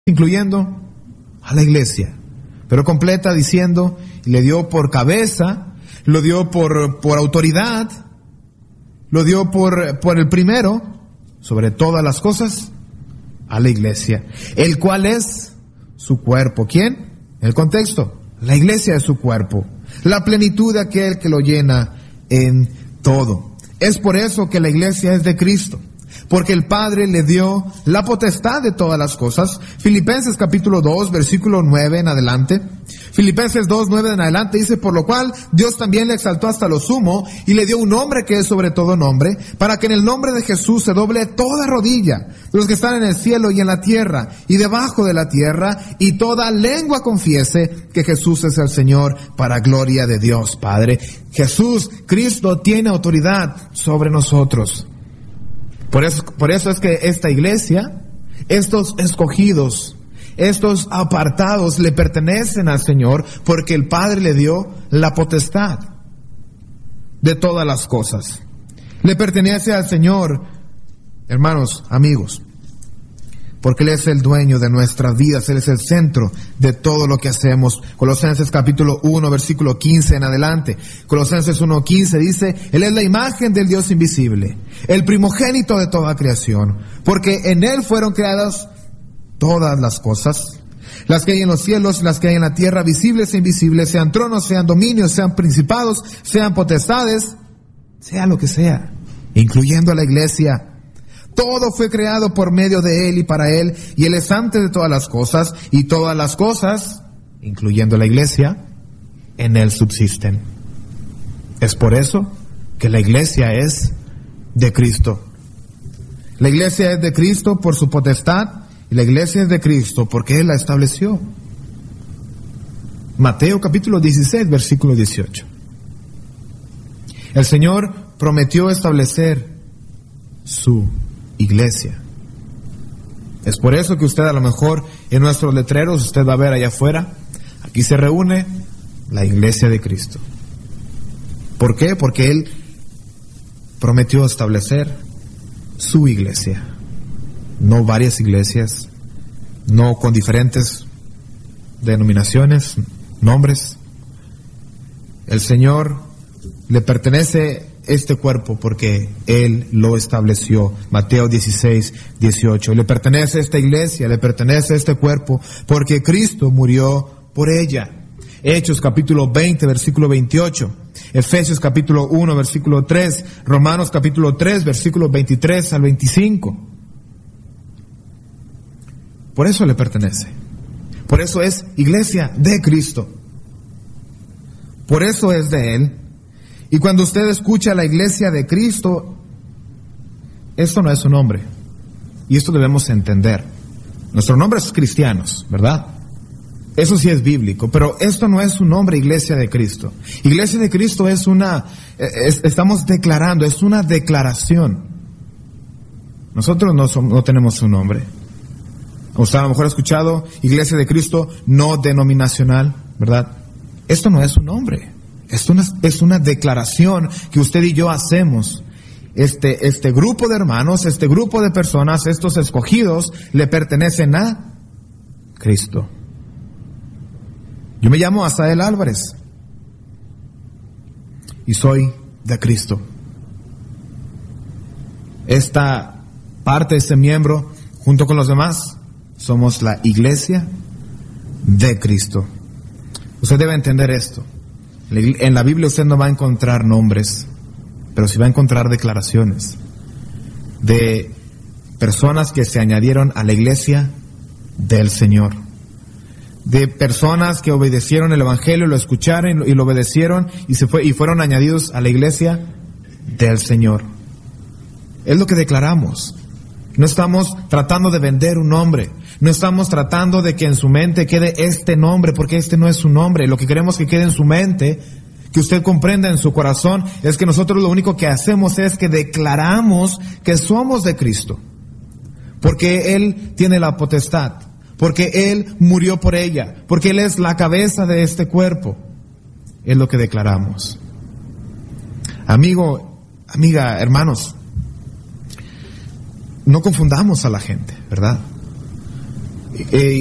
incluyendo a la iglesia. Pero completa diciendo, y le dio por cabeza, lo dio por autoridad, lo dio por el primero, sobre todas las cosas, a la iglesia, el cual es su cuerpo. ¿Quién? El contexto, la iglesia es su cuerpo, la plenitud de aquel que lo llena en todo. Es por eso que la iglesia es de Cristo, porque el Padre le dio la potestad de todas las cosas. Filipenses capítulo 2, versículo 9 en adelante. Filipenses 2, 9 en adelante dice, por lo cual Dios también le exaltó hasta lo sumo y le dio un nombre que es sobre todo nombre, para que en el nombre de Jesús se doble toda rodilla de los que están en el cielo y en la tierra y debajo de la tierra, y toda lengua confiese que Jesús es el Señor, para gloria de Dios Padre. Jesús, Cristo, tiene autoridad sobre nosotros. Por eso es que esta iglesia, estos escogidos, estos apartados le pertenecen al Señor, porque el Padre le dio la potestad de todas las cosas. Le pertenece al Señor, hermanos, amigos, porque Él es el dueño de nuestras vidas, Él es el centro de todo lo que hacemos. Colosenses capítulo 1, versículo 15 en adelante. Colosenses 1:15 dice, Él es la imagen del Dios invisible, el primogénito de toda creación, porque en Él fueron creadas todas las cosas, las que hay en los cielos, las que hay en la tierra, visibles e invisibles, sean tronos, sean dominios, sean principados, sean potestades, sea lo que sea, incluyendo a la iglesia. Todo fue creado por medio de Él y para Él, y Él es antes de todas las cosas, y todas las cosas, incluyendo la iglesia, en Él subsisten. Es por eso que la iglesia es de Cristo. La iglesia es de Cristo por su potestad, y la iglesia es de Cristo porque Él la estableció. Mateo capítulo 16, versículo 18. El Señor prometió establecer su iglesia. Es por eso que usted, a lo mejor en nuestros letreros, usted va a ver allá afuera, aquí se reúne la iglesia de Cristo. ¿Por qué? Porque Él prometió establecer su iglesia, no varias iglesias, no con diferentes denominaciones, nombres. El Señor le pertenece este cuerpo porque Él lo estableció. Mateo 16, 18. Le pertenece esta iglesia, le pertenece este cuerpo porque Cristo murió por ella. Hechos capítulo 20, versículo 28. Efesios capítulo 1, versículo 3. Romanos capítulo 3, versículos 23 al 25. Por eso le pertenece. Por eso es iglesia de Cristo. Por eso es de Él. Y cuando usted escucha la iglesia de Cristo, esto no es su nombre. Y esto debemos entender. Nuestro nombre es cristianos, ¿verdad? Eso sí es bíblico, pero esto no es su nombre, iglesia de Cristo. Iglesia de Cristo es estamos declarando, es una declaración. Nosotros no tenemos un nombre. Usted a lo mejor ha escuchado iglesia de Cristo no denominacional, ¿verdad? Esto no es un nombre. Es una declaración que usted y yo hacemos. Este grupo de hermanos, este grupo de personas, estos escogidos, le pertenecen a Cristo. Yo me llamo Asael Álvarez y soy de Cristo. Esta parte, este miembro, junto con los demás, somos la iglesia de Cristo. Usted debe entender esto. En la Biblia usted no va a encontrar nombres, pero sí va a encontrar declaraciones de personas que se añadieron a la iglesia del Señor, de personas que obedecieron el evangelio, lo escucharon y lo obedecieron y fueron añadidos a la iglesia del Señor. Es lo que declaramos. No estamos tratando de vender un nombre. No estamos tratando de que en su mente quede este nombre, porque este no es su nombre. Lo que queremos que quede en su mente, que usted comprenda en su corazón, es que nosotros lo único que hacemos es que declaramos que somos de Cristo. Porque Él tiene la potestad. Porque Él murió por ella. Porque Él es la cabeza de este cuerpo. Es lo que declaramos. Amigo, amiga, hermanos, no confundamos a la gente, ¿verdad?